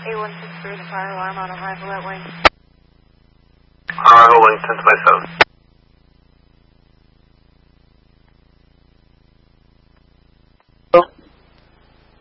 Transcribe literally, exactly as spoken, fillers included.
eight one six three, the fire alarm on arrival at Wing. Arrival Wing, ten to myself.